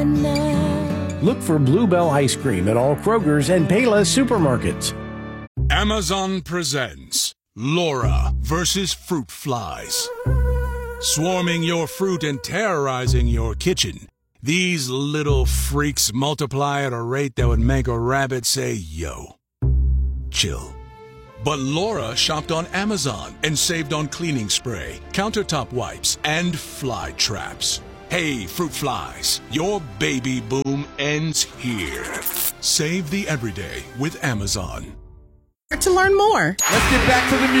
Look for Bluebell ice cream at all Kroger's and Payless supermarkets. Amazon presents Laura versus fruit flies. Swarming your fruit and terrorizing your kitchen, these little freaks multiply at a rate that would make a rabbit say, yo. Chill. But Laura shopped on Amazon and saved on cleaning spray, countertop wipes, and fly traps. Hey, fruit flies, your baby boom ends here. Save the everyday with Amazon. To learn more. Let's get back to the